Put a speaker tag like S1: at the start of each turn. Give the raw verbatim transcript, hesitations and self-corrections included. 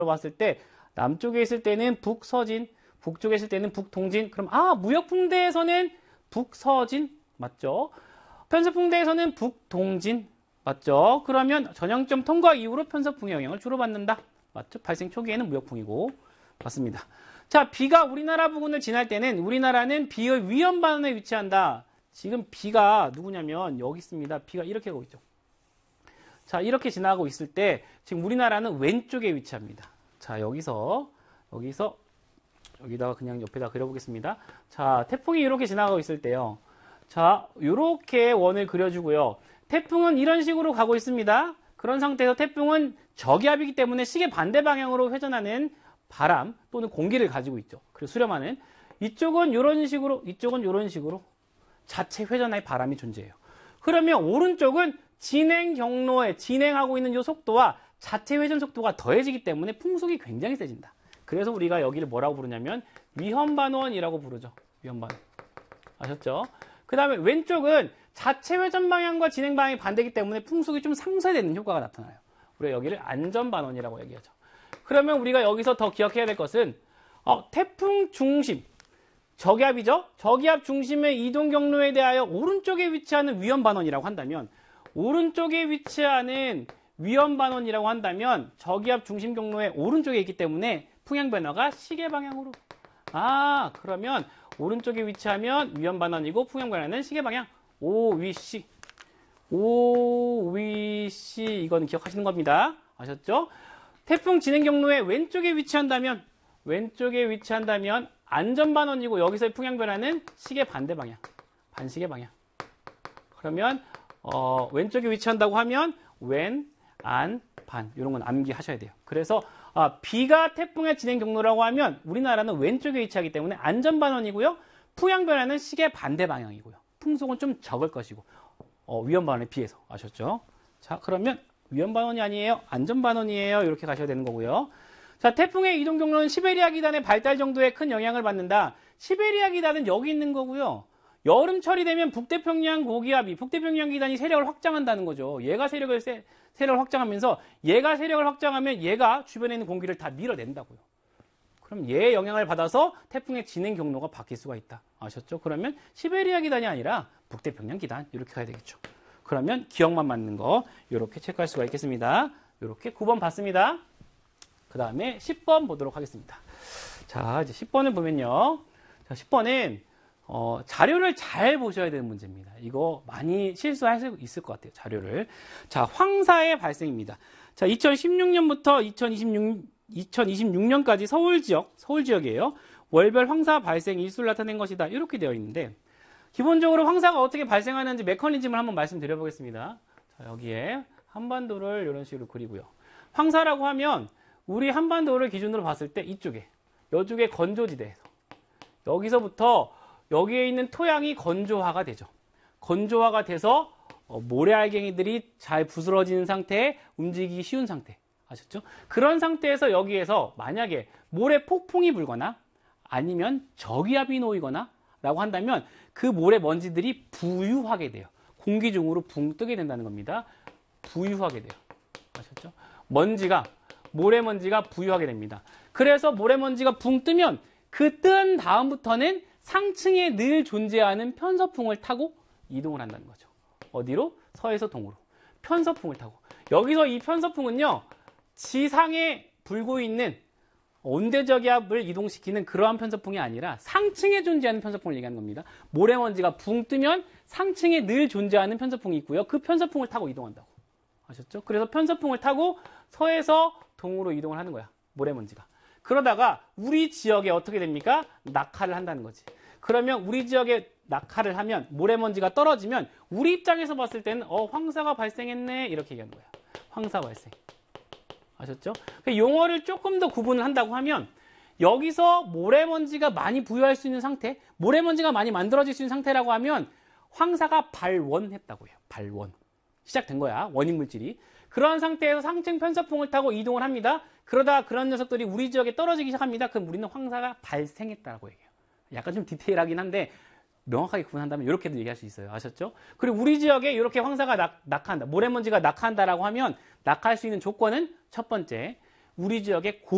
S1: 봤을 때 남쪽에 있을 때는 북서진, 북쪽에 있을 때는 북동진. 그럼 아, 무역풍대에서는 북서진 맞죠? 편서풍대에서는 북동진 맞죠? 그러면 전형점 통과 이후로 편서풍의 영향을 주로 받는다. 맞죠? 발생 초기에는 무역풍이고 맞습니다. 자, B가 우리나라 부근을 지날 때는 우리나라는 B의 위험반원에 위치한다. 지금 B가 누구냐면 여기 있습니다. B가 이렇게 가고 있죠. 자, 이렇게 지나가고 있을 때 지금 우리나라는 왼쪽에 위치합니다. 자, 여기서 여기서 여기다가 그냥 옆에다 그려보겠습니다. 자, 태풍이 이렇게 지나가고 있을 때요. 자, 이렇게 원을 그려주고요. 태풍은 이런 식으로 가고 있습니다. 그런 상태에서 태풍은 저기압이기 때문에 시계 반대 방향으로 회전하는 바람 또는 공기를 가지고 있죠. 그래서 수렴하는 이쪽은 이런 식으로, 이쪽은 이런 식으로 자체 회전할 바람이 존재해요. 그러면 오른쪽은 진행 경로에 진행하고 있는 이 속도와 자체 회전 속도가 더해지기 때문에 풍속이 굉장히 세진다. 그래서 우리가 여기를 뭐라고 부르냐면 위험반원이라고 부르죠. 위험반원. 아셨죠? 그 다음에 왼쪽은 자체 회전 방향과 진행 방향이 반대이기 때문에 풍속이 좀 상쇄되는 효과가 나타나요. 우리가 여기를 안전반원이라고 얘기하죠. 그러면 우리가 여기서 더 기억해야 될 것은 어, 태풍 중심, 저기압이죠? 저기압 중심의 이동 경로에 대하여 오른쪽에 위치하는 위험반원이라고 한다면 오른쪽에 위치하는 위험반원이라고 한다면 저기압 중심 경로의 오른쪽에 있기 때문에 풍향 변화가 시계 방향으로. 아, 그러면 오른쪽에 위치하면 위험반원이고 풍향 변화는 시계 방향. 오, 위, 시. 오, 위, 시. 이거는 기억하시는 겁니다. 아셨죠? 태풍 진행 경로의 왼쪽에 위치한다면 왼쪽에 위치한다면 안전반원이고 여기서의 풍향 변화는 시계 반대 방향. 반시계 방향. 그러면 어, 왼쪽에 위치한다고 하면 왼, 안, 반 이런 건 암기하셔야 돼요. 그래서 아, B가 태풍의 진행 경로라고 하면 우리나라는 왼쪽에 위치하기 때문에 안전반원이고요. 풍향 변화는 시계 반대 방향이고요. 풍속은 좀 적을 것이고 어, 위험반원에 비해서 아셨죠? 자, 그러면 위험반원이 아니에요. 안전반원이에요. 이렇게 가셔야 되는 거고요. 자, 태풍의 이동 경로는 시베리아 기단의 발달 정도에 큰 영향을 받는다. 시베리아 기단은 여기 있는 거고요. 여름철이 되면 북태평양 고기압이 북태평양 기단이 세력을 확장한다는 거죠. 얘가 세력을 세, 세력을 확장하면서 얘가 세력을 확장하면 얘가 주변에 있는 공기를 다 밀어낸다고요. 그럼 얘의 영향을 받아서 태풍의 진행 경로가 바뀔 수가 있다. 아셨죠? 그러면 시베리아 기단이 아니라 북태평양 기단 이렇게 가야 되겠죠. 그러면 기억만 맞는 거 이렇게 체크할 수가 있겠습니다. 이렇게 구 번 봤습니다. 그 다음에 십 번 보도록 하겠습니다. 자, 이제 십 번을 보면요. 자, 십 번은 어, 자료를 잘 보셔야 되는 문제입니다. 이거 많이 실수할 수 있을 것 같아요. 자료를. 자, 황사의 발생입니다. 자, 이천십육 년부터 이천이십육, 이천이십육 년까지 서울 지역, 서울 지역이에요. 월별 황사 발생 일수를 나타낸 것이다. 이렇게 되어 있는데 기본적으로 황사가 어떻게 발생하는지 메커니즘을 한번 말씀드려 보겠습니다. 자, 여기에 한반도를 이런 식으로 그리고요. 황사라고 하면 우리 한반도를 기준으로 봤을 때 이쪽에, 이쪽에 건조지대에서 여기서부터 여기에 있는 토양이 건조화가 되죠. 건조화가 돼서 모래알갱이들이 잘 부스러지는 상태에 움직이기 쉬운 상태. 아셨죠? 그런 상태에서 여기에서 만약에 모래 폭풍이 불거나 아니면 저기압이 놓이거나 라고 한다면 그 모래 먼지들이 부유하게 돼요. 공기 중으로 붕 뜨게 된다는 겁니다. 부유하게 돼요. 아셨죠? 먼지가, 모래먼지가 부유하게 됩니다. 그래서 모래먼지가 붕 뜨면 그 뜬 다음부터는 상층에 늘 존재하는 편서풍을 타고 이동을 한다는 거죠. 어디로? 서에서 동으로. 편서풍을 타고. 여기서 이 편서풍은요, 지상에 불고 있는 온대저기압을 이동시키는 그러한 편서풍이 아니라 상층에 존재하는 편서풍을 얘기하는 겁니다. 모래먼지가 붕 뜨면 상층에 늘 존재하는 편서풍이 있고요. 그 편서풍을 타고 이동한다고. 아셨죠? 그래서 편서풍을 타고 서에서 동으로 이동을 하는 거야. 모래먼지가. 그러다가 우리 지역에 어떻게 됩니까? 낙하를 한다는 거지. 그러면 우리 지역에 낙하를 하면 모래먼지가 떨어지면 우리 입장에서 봤을 때는 어 황사가 발생했네 이렇게 얘기하는 거야. 황사 발생. 아셨죠? 용어를 조금 더 구분을 한다고 하면 여기서 모래먼지가 많이 부여할 수 있는 상태, 모래먼지가 많이 만들어질 수 있는 상태라고 하면 황사가 발원했다고 해요. 발원. 시작된 거야. 원인 물질이. 그러한 상태에서 상층 편서풍을 타고 이동을 합니다. 그러다 그런 녀석들이 우리 지역에 떨어지기 시작합니다. 그럼 우리는 황사가 발생했다고 얘기해요. 약간 좀 디테일하긴 한데 명확하게 구분한다면 이렇게도 얘기할 수 있어요. 아셨죠? 그리고 우리 지역에 이렇게 황사가 낙, 낙하한다. 모래먼지가 낙하한다라고 하면 낙하할 수 있는 조건은 첫 번째, 우리 지역에 고